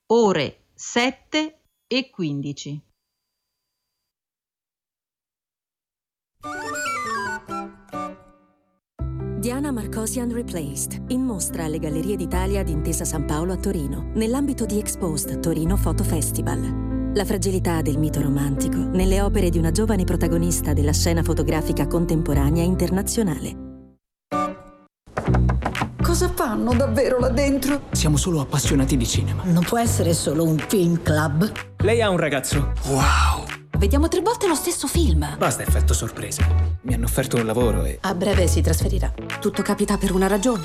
ore 7:15. Diana Marcosian Replaced, in mostra alle Gallerie d'Italia di Intesa San Paolo a Torino, nell'ambito di Exposed Torino Photo Festival. La fragilità del mito romantico nelle opere di una giovane protagonista della scena fotografica contemporanea internazionale. Cosa fanno davvero là dentro? Siamo solo appassionati di cinema. Non può essere solo un film club. Lei ha un ragazzo. Wow! Vediamo 3 volte lo stesso film. Basta effetto sorpresa. Mi hanno offerto un lavoro e... A breve si trasferirà. Tutto capita per una ragione.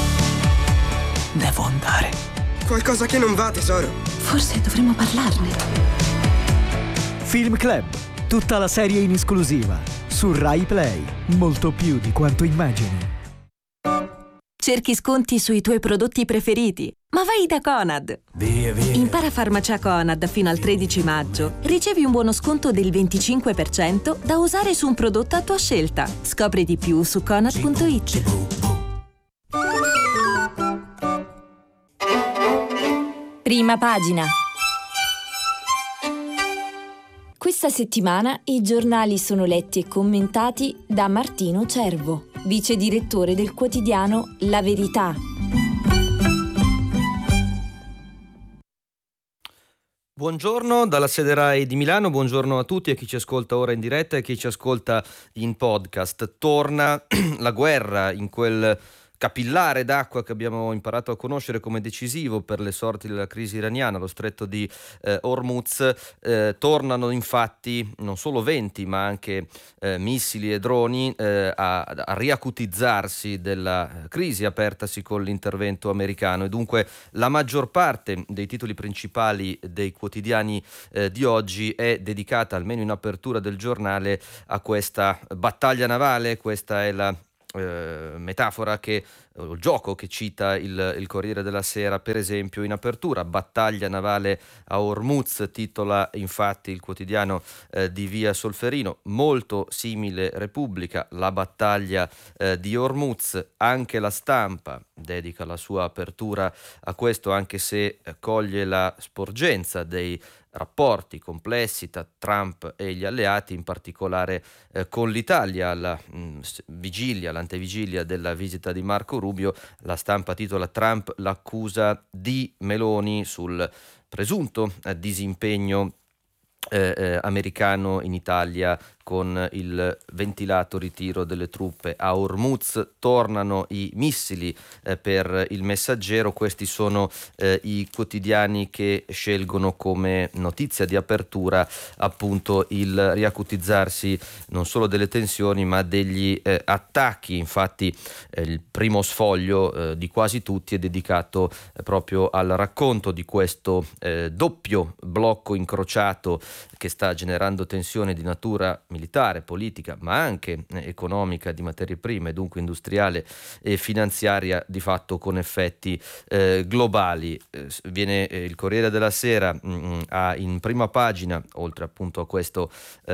devo andare. Qualcosa che non va, tesoro. Forse dovremmo parlarne. Film Club, tutta la serie in esclusiva su Rai Play, molto più di quanto immagini. Cerchi sconti sui tuoi prodotti preferiti? Ma vai da Conad! Via. Impara farmacia Conad fino al 13 maggio. Ricevi un buono sconto del 25% da usare su un prodotto a tua scelta. Scopri di più su conad.it. Prima pagina. Questa settimana i giornali sono letti e commentati da Martino Cervo, vice direttore del quotidiano La Verità. Buongiorno dalla sede Rai di Milano, buongiorno a tutti, a chi ci ascolta ora in diretta e a chi ci ascolta in podcast. Torna la guerra in quel capillare d'acqua che abbiamo imparato a conoscere come decisivo per le sorti della crisi iraniana, lo stretto di Hormuz. Tornano infatti non solo venti ma anche missili e droni a riacutizzarsi della crisi apertasi con l'intervento americano, e dunque la maggior parte dei titoli principali dei quotidiani di oggi è dedicata, almeno in apertura del giornale, a questa battaglia navale. Questa è la metafora il gioco che cita il Corriere della Sera, per esempio, in apertura. Battaglia navale a Hormuz, titola infatti il quotidiano di Via Solferino. Molto simile Repubblica, la battaglia di Hormuz. Anche La Stampa dedica la sua apertura a questo, anche se coglie la sporgenza dei rapporti complessi tra Trump e gli alleati, in particolare con l'Italia. Alla l'antevigilia della visita di Marco Rubio, La Stampa titola: Trump l'accusa di Meloni sul presunto disimpegno americano in Italia con il ventilato ritiro delle truppe a Hormuz. Tornano i missili per il Messaggero. Questi sono i quotidiani che scelgono come notizia di apertura appunto il riacutizzarsi non solo delle tensioni ma degli attacchi. Infatti il primo sfoglio di quasi tutti è dedicato proprio al racconto di questo doppio blocco incrociato che sta generando tensioni di natura militare, politica, ma anche economica, di materie prime, dunque industriale e finanziaria, di fatto con effetti globali. Il Corriere della Sera ha in prima pagina, oltre appunto a questo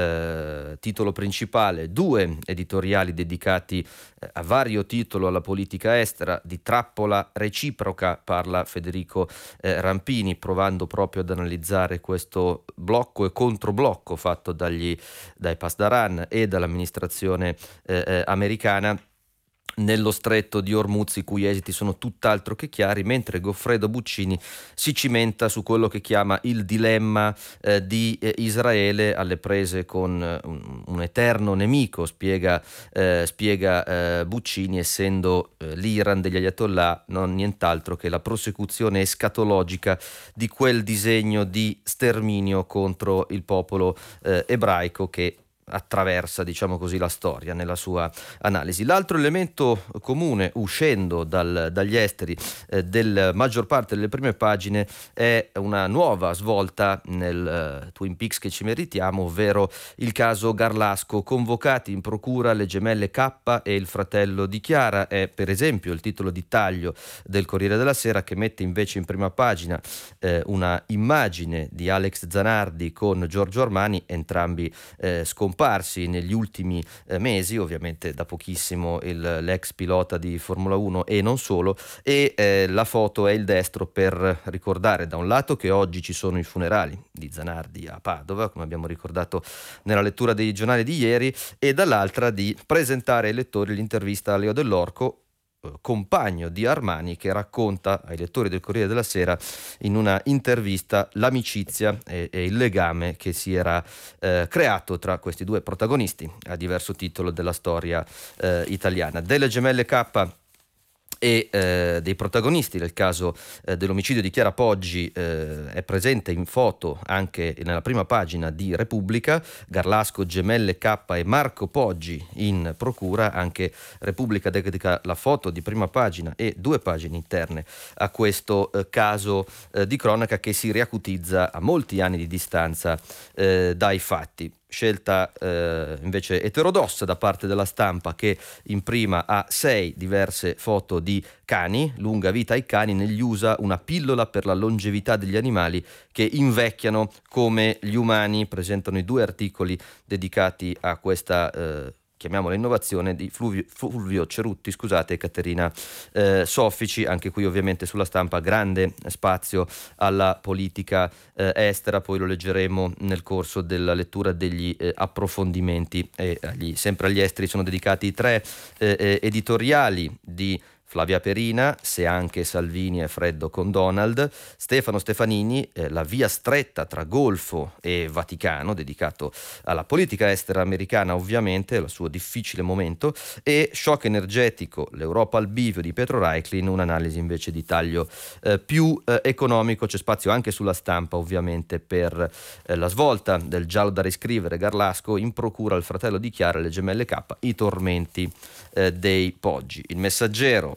titolo principale, 2 editoriali dedicati a vario titolo alla politica estera. Di trappola reciproca parla Federico Rampini, provando proprio ad analizzare questo blocco e controblocco fatto dai Pasdaran e dall'amministrazione americana nello stretto di Hormuz, i cui esiti sono tutt'altro che chiari, mentre Goffredo Buccini si cimenta su quello che chiama il dilemma di Israele alle prese con un eterno nemico. Spiega Buccini, essendo l'Iran degli Ayatollah non nient'altro che la prosecuzione escatologica di quel disegno di sterminio contro il popolo ebraico che attraversa, diciamo così, la storia nella sua analisi. L'altro elemento comune, uscendo dagli esteri, del maggior parte delle prime pagine, è una nuova svolta nel Twin Peaks che ci meritiamo, ovvero il caso Garlasco. Convocati in procura le gemelle K e il fratello di Chiara, è per esempio il titolo di taglio del Corriere della Sera, che mette invece in prima pagina una immagine di Alex Zanardi con Giorgio Armani, entrambi scomparsi scomparsi negli ultimi mesi, ovviamente da pochissimo l'ex pilota di Formula 1 e non solo, e la foto è il destro per ricordare da un lato che oggi ci sono i funerali di Zanardi a Padova, come abbiamo ricordato nella lettura dei giornali di ieri, e dall'altra di presentare ai lettori l'intervista a Leo Dell'Orco, compagno di Armani, che racconta ai lettori del Corriere della Sera in una intervista l'amicizia e il legame che si era creato tra questi due protagonisti a diverso titolo della storia italiana. Delle gemelle K e dei protagonisti del caso dell'omicidio di Chiara Poggi è presente in foto anche nella prima pagina di Repubblica. Garlasco, gemelle K e Marco Poggi in procura. Anche Repubblica dedica la foto di prima pagina e 2 pagine interne a questo caso di cronaca che si riacutizza a molti anni di distanza dai fatti. Scelta invece eterodossa da parte della Stampa, che imprima a 6 diverse foto di cani. Lunga vita ai cani, negli USA una pillola per la longevità degli animali che invecchiano come gli umani. Presentano i 2 articoli dedicati a questa chiamiamola innovazione di Fulvio Cerutti, e Caterina Soffici. Anche qui ovviamente sulla Stampa grande spazio alla politica estera, poi lo leggeremo nel corso della lettura degli approfondimenti, e sempre agli esteri sono dedicati 3 editoriali di Flavia Perina, Se anche Salvini è freddo con Donald, Stefano Stefanini, La via stretta tra Golfo e Vaticano, dedicato alla politica estera americana ovviamente, al suo difficile momento, e Shock energetico, l'Europa al bivio di Pietro Reiklin, un'analisi invece di taglio più economico. C'è spazio anche sulla Stampa ovviamente per la svolta del giallo da riscrivere, Garlasco in procura al fratello di Chiara, le gemelle K, i tormenti dei Poggi. Il Messaggero,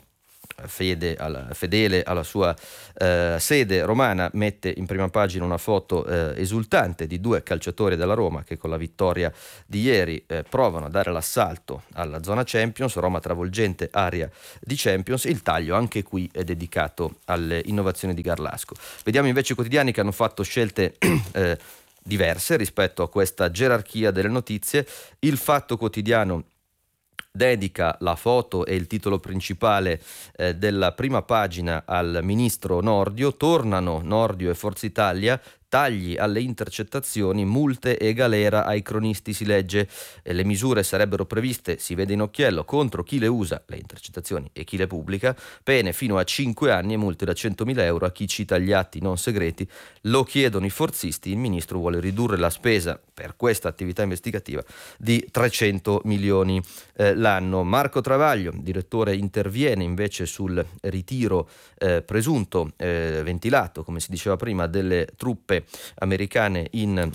fedele alla sua sede romana, mette in prima pagina una foto esultante di 2 calciatori della Roma che con la vittoria di ieri provano a dare l'assalto alla zona Champions. Roma travolgente, area di Champions. Il taglio anche qui è dedicato alle innovazioni di Garlasco. Vediamo invece i quotidiani che hanno fatto scelte diverse rispetto a questa gerarchia delle notizie. Il Fatto Quotidiano dedica la foto e il titolo principale della prima pagina al ministro Nordio. Tornano Nordio e Forza Italia, tagli alle intercettazioni, multe e galera ai cronisti, si legge. Le misure sarebbero previste, si vede in occhiello, contro chi le usa, le intercettazioni, e chi le pubblica. Pene fino a 5 anni e multe da 100.000 euro a chi cita gli atti non segreti. Lo chiedono i forzisti. Il ministro vuole ridurre la spesa per questa attività investigativa di 300 milioni l'anno. Marco Travaglio, direttore, interviene invece sul ritiro presunto, ventilato, come si diceva prima, delle truppe americane in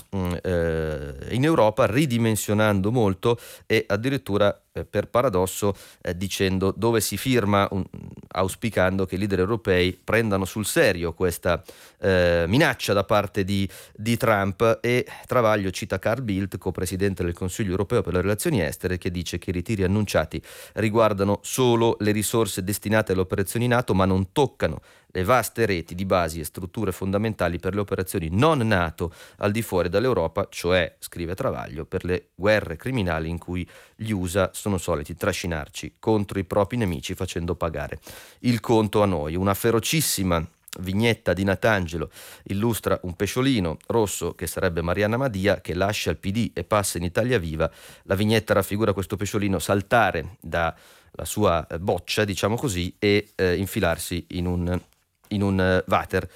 Europa, ridimensionando molto e addirittura per paradosso dicendo dove si firma, auspicando che i leader europei prendano sul serio questa minaccia da parte di Trump. E Travaglio cita Carl Bildt, co-presidente del Consiglio europeo per le relazioni estere, che dice che i ritiri annunciati riguardano solo le risorse destinate alle operazioni NATO, ma non toccano le vaste reti di basi e strutture fondamentali per le operazioni non NATO al di fuori dall'Europa, cioè, scrive Travaglio, per le guerre criminali in cui gli USA sono soliti trascinarci contro i propri nemici facendo pagare il conto a noi. Una ferocissima vignetta di Natangelo illustra un pesciolino rosso che sarebbe Mariana Madia, che lascia il PD e passa in Italia Viva. La vignetta raffigura questo pesciolino saltare dalla sua boccia, diciamo così, e infilarsi in un water.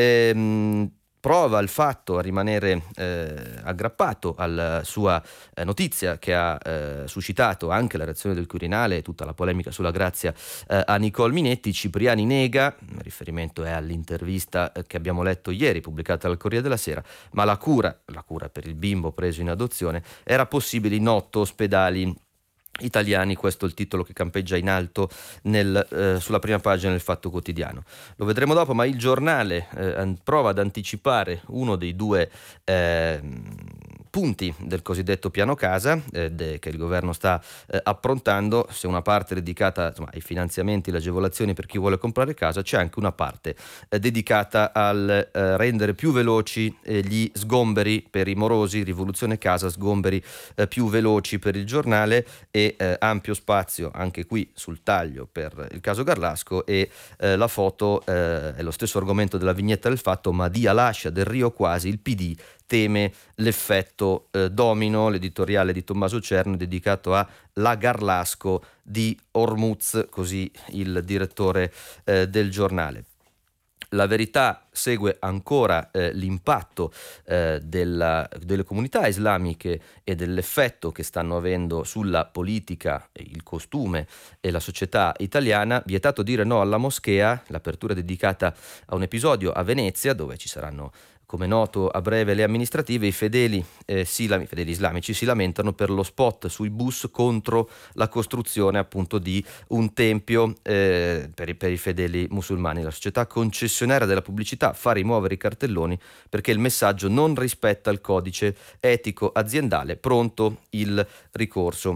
Prova il Fatto a rimanere aggrappato alla sua notizia che ha suscitato anche la reazione del Quirinale e tutta la polemica sulla grazia a Nicole Minetti. Cipriani nega, il riferimento è all'intervista che abbiamo letto ieri pubblicata dal Corriere della Sera, ma la cura per il bimbo preso in adozione era possibile in 8 ospedali italiani. Questo è il titolo che campeggia in alto sulla prima pagina del Fatto Quotidiano. Lo vedremo dopo, ma il Giornale prova ad anticipare uno dei 2 punti del cosiddetto piano casa che il governo sta approntando. Se una parte è dedicata ai finanziamenti, le agevolazioni per chi vuole comprare casa, c'è anche una parte dedicata al rendere più veloci gli sgomberi per i morosi, rivoluzione casa, sgomberi più veloci per il giornale e ampio spazio anche qui sul taglio per il caso Garlasco e la foto è lo stesso argomento della vignetta del Fatto, ma di Alascia del Rio Quasi, il PD teme l'effetto domino. L'editoriale di Tommaso Cerno è dedicato a La Garlasco di Ormuz, così il direttore del giornale. La Verità segue ancora l'impatto delle comunità islamiche e dell'effetto che stanno avendo sulla politica, il costume e la società italiana. Vietato dire no alla moschea, l'apertura è dedicata a un episodio a Venezia dove ci saranno, come noto, a breve le amministrative. I fedeli islamici si lamentano per lo spot sui bus contro la costruzione appunto di un tempio per i fedeli musulmani. La società concessionaria della pubblicità fa rimuovere i cartelloni perché il messaggio non rispetta il codice etico aziendale. Pronto il ricorso.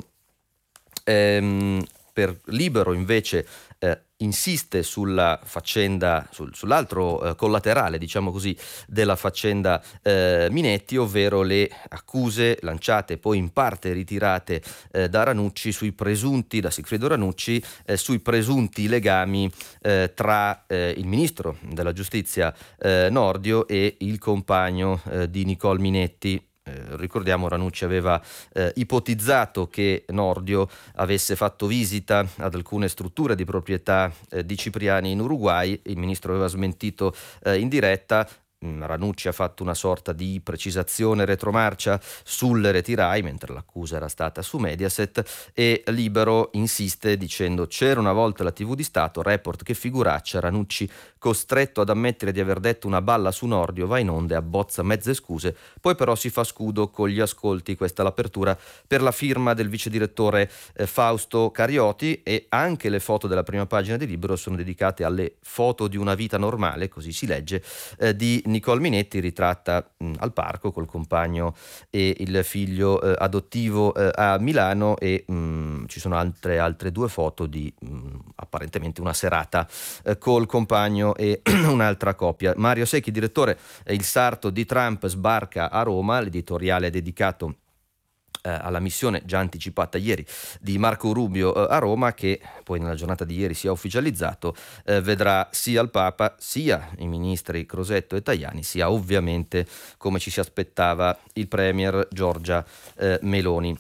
Per Libero invece insiste sulla faccenda, sull'altro collaterale, diciamo così, della faccenda Minetti, ovvero le accuse lanciate e poi in parte ritirate da Ranucci da Sigfredo Ranucci, sui presunti legami tra il ministro della giustizia Nordio e il compagno di Nicole Minetti. Ricordiamo, Ranucci aveva ipotizzato che Nordio avesse fatto visita ad alcune strutture di proprietà di Cipriani in Uruguay. Il ministro aveva smentito in diretta. Ranucci ha fatto una sorta di precisazione retromarcia sulle reti Rai, mentre l'accusa era stata su Mediaset, e Libero insiste dicendo: c'era una volta la TV di Stato, report che figuraccia, Ranucci costretto ad ammettere di aver detto una balla su Nordio, va in onda e abbozza mezze scuse, poi però si fa scudo con gli ascolti. Questa è l'apertura per la firma del vice direttore Fausto Carioti, e anche le foto della prima pagina di Libero sono dedicate alle foto di una vita normale, così si legge, di Nicole Minetti, ritratta al parco col compagno e il figlio adottivo a Milano, e ci sono altre due foto di apparentemente una serata col compagno e un'altra coppia. Mario Secchi, direttore, il sarto di Trump sbarca a Roma, l'editoriale è dedicato alla missione già anticipata ieri di Marco Rubio a Roma, che poi nella giornata di ieri si è ufficializzato, vedrà sia il Papa sia i ministri Crosetto e Tajani, sia ovviamente, come ci si aspettava, il premier Giorgia Meloni.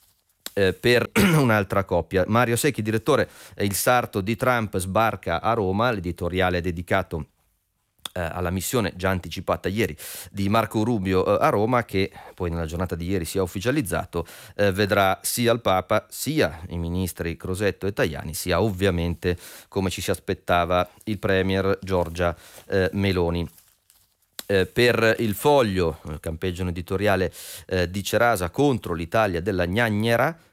Per un'altra coppia, Mario Secchi, direttore, il sarto di Trump sbarca a Roma, l'editoriale è dedicato alla missione già anticipata ieri di Marco Rubio a Roma, che poi nella giornata di ieri si è ufficializzato, vedrà sia il Papa sia i ministri Crosetto e Tajani, sia ovviamente, come ci si aspettava, il premier Giorgia Meloni. Per il Foglio, campeggiano editoriale di Cerasa contro l'Italia della gnagnera,